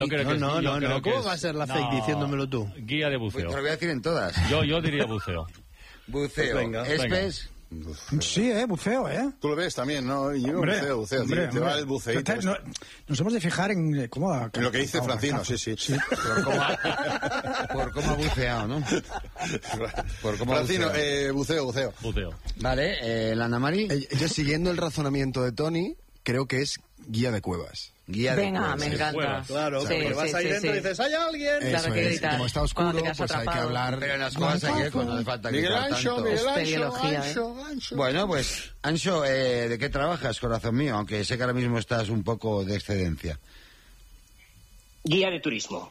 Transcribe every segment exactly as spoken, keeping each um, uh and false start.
Yo creo que no, es, no, yo no. creo ¿Cómo que va a es- ser la fake no, diciéndomelo tú? Guía de Pues te buceo. lo voy a decir en todas. Yo, yo diría buceo. Buceo. Pues venga, Espes. Sí, eh, buceo, ¿eh? Tú lo ves también, ¿no? Yo Hombre, buceo, buceo. hombre, te va hombre. el buceíto. No, nos hemos de fijar en eh, cómo... ha- En lo que dice ha- Francino, ha- sí, sí. Por cómo, ha, por cómo ha buceado, ¿no? Por cómo ha Francino, buceado. eh, buceo, buceo. Buceo. Vale, eh, la Ana Mari. Eh, Yo, siguiendo el razonamiento de Tony, creo que es guía de cuevas. Guía de Venga, cuevas. me encanta. Cuevas. Claro, Sí, porque vas sí, ahí sí, dentro sí. y dices, ¿hay alguien? Claro, Eso hay que es, gritar. como está Cuando oscuro, te quedas pues hay que atrapado. hablar. Pero en las cosas hay que ir, no hace falta que Miguel gritar Ancho, tanto. Miguel Es Ancho, peligrología, Ancho, Ancho. Bueno, pues, Ancho, eh, ¿de qué trabajas, corazón mío? Aunque sé que ahora mismo estás un poco de excedencia. Guía de turismo.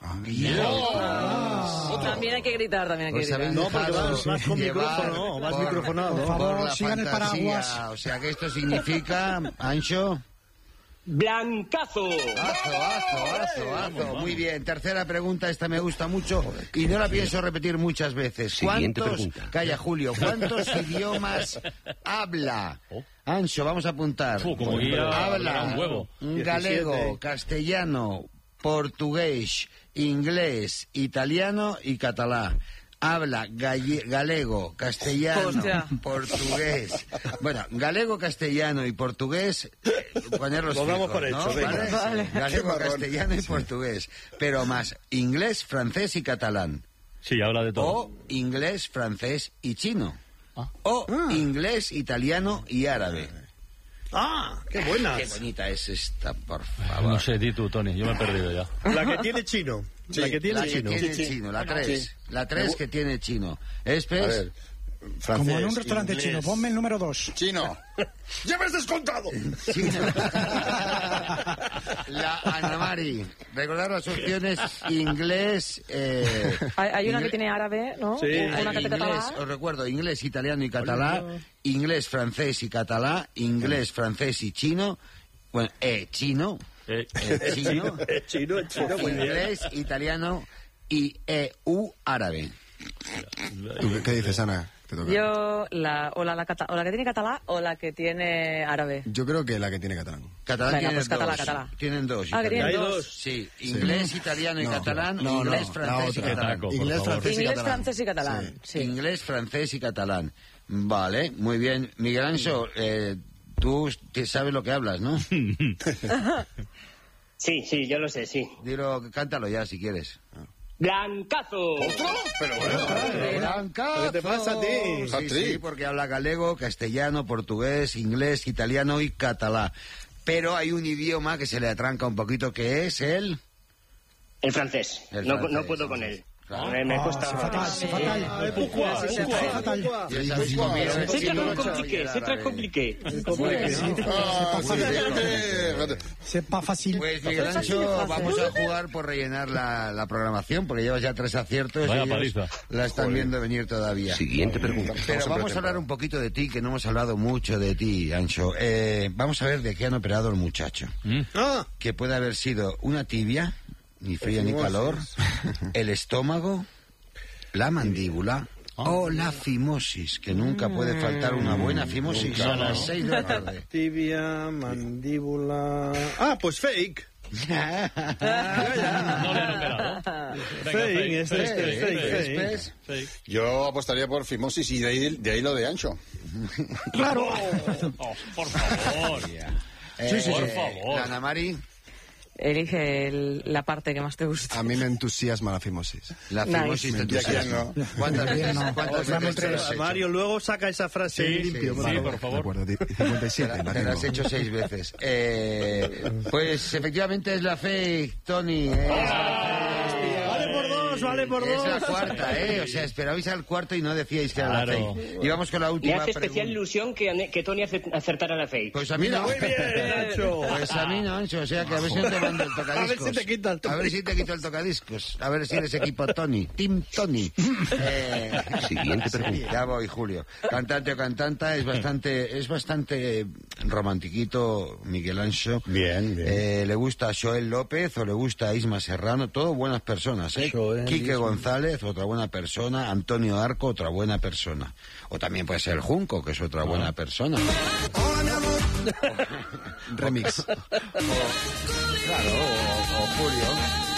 También hay que gritar, también hay que Pues gritar. habéis No, porque dejado vas- vas con llevar micrófono, vas por- microfonado. Por favor, la sigan el fantasía. paraguas. O sea que esto significa, Ancho... ¡Blancazo! Azo, azo, azo, azo. Muy bien. Tercera pregunta, esta me gusta mucho y no la pienso repetir muchas veces. Siguiente ¿Cuántos, pregunta. calla Julio, cuántos idiomas habla? Ancho, vamos a apuntar. Fu, como guía, habla un huevo. galego, diecisiete. castellano, portugués, inglés, italiano y catalán. Habla galle- galego, castellano, Hostia. portugués. Bueno, galego, castellano y portugués, eh, ponerlos Lo damos fijos, por hecho, ¿no? venga. ¿Vale? Vale. Galego, Qué marrón. castellano y portugués. Pero más inglés, francés y catalán. Sí, habla de todo. O inglés, francés y chino. Ah. O inglés, italiano y árabe. ¡Ah! ¡Qué buenas! Qué bonita es esta, por favor. No sé, di tú, Tony, yo me he perdido ya. La que tiene chino. Sí, la que tiene La que chino. tiene Sí, sí. chino, la tres. Sí. La tres que tiene chino. Espes. A ver, francés, Como en un restaurante inglés, chino, ponme el número dos. Chino. ¡Ya me has descontado! Chino. La Ana Mari. Recordar las opciones inglés. Eh, Hay, hay una que ingle- tiene árabe, ¿no? Sí. Una que te inglés, catalá. os recuerdo, inglés, italiano y catalán, inglés, francés y catalán, inglés, francés y chino, bueno, eh, chino, Eh, eh, chino, Es chino, es chino, muy bien. inglés, italiano y E U árabe. ¿Tú qué, qué dices, Ana? Te toca. Yo, la, o, la, la cata- o la que tiene catalá o la que tiene árabe. Yo creo que la que tiene catalán. Catalán Venga, tienen pues catalá, dos. catalá. Tienen dos. Ah, que tienen italiano. Hay dos. dos. Sí, inglés, italiano y No, catalán, no, no, inglés, la francés y otra. catalán. Taco, por Inglés, favor. francés y Inglés, catalán. francés y catalán. Sí. Sí. Inglés, francés y catalán. Vale, muy bien. Miguel Ancho, eh, tú te sabes lo que hablas, ¿no? Sí, sí, yo lo sé, sí. Dilo, cántalo ya si quieres. ¡Blancazo! Pero bueno. Blancazo. ¿Qué te pasa a ti? Sí, Hat-trick. sí, porque habla galego, castellano, portugués, inglés, italiano y catalán. Pero hay un idioma que se le atranca un poquito, que es el... El francés. El no, francés, no puedo con él. Claro. Me, me Ah, cuesta... c'est fatal, c'est fatal. Ah, es pourquoi, Sí, es sí, pourquoi. sí. fatal. Ya sabes cómo es, C'est sí, très mucho, compliqué, y c'est très árabe. compliqué. Ah, sí, fíjate. C'est pas fácil. Pues Miguel Ancho, vamos a jugar por rellenar la, la programación, porque llevas ya tres aciertos Vaya y ellos paliza. la están viendo venir todavía. Siguiente pregunta. Pero vamos a hablar un poquito de ti, que no hemos hablado mucho de ti, Ancho. Eh, vamos a ver de qué han operado el muchacho. Mm. Ah, Que puede haber sido una tibia, ni frío ni calor, el estómago, la mandíbula o la fimosis, que nunca puede faltar una buena fimosis a las seis de la tarde. tibia, mandíbula... Ah, pues fake. No le han operado. Venga, Fake, este, este, fake, fake, fake, fake. Después, fake. Yo apostaría por fimosis y de ahí, de ahí lo de Ancho. Claro. Oh, por favor. eh, Por favor. la Ana Mari, Elige el- la parte que más te gusta. A mí me entusiasma la fimosis. la Nice. fimosis de tu Ya que ser. no. ¿Cuántas veces, no. cuántas Dame veces te tres. las has hecho? Mario, luego saca esa frase Sí, limpio. sí, por sí, favor. por De favor. acuerdo, y Te cincuenta y la, siete. te Mario. la has hecho seis veces. Eh, pues efectivamente es la fake, Tony. ¿eh? Vale por dos, vale por Es dos. la cuarta, ¿eh? O sea, esperabais al cuarto y no decíais que era Claro. la fake. Y vamos con la Me última hace especial pregunta. ilusión que, que Tony ace- acertara la fake. Pues a mí no. Muy bien, Nacho. Pues a mí no, Ancho. O sea, que a ver si no te mando el tocadiscos. A ver si te quita el A ver si te quito el tocadiscos. A ver si eres equipo Tony. Team Tony. Eh, Siguiente pregunta. Ya voy, Julio. Cantante o cantanta es bastante, es bastante romantiquito, Miguel Ancho. Bien, bien. Eh, le gusta a Joel López o le gusta a Isma Serrano, todo buenas personas, ¿eh? Joel, Quique Isma. González, otra buena persona. Antonio Arco, otra buena persona. O también puede ser el Junco, que es otra buena persona. Remix. Claro, o, o Julio.